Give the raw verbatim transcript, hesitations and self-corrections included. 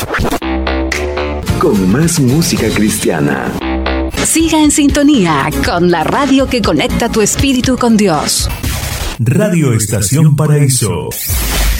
Con más música cristiana. Siga en sintonía con la radio que conecta tu espíritu con Dios. Radio Estación Paraíso.